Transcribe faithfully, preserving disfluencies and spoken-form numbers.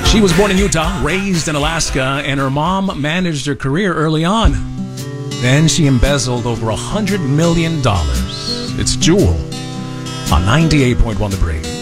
She was born in Utah, raised in Alaska, and her mom managed her career early on. Then she embezzled over a hundred million dollars. It's Jewel on ninety-eight point one The Breeze.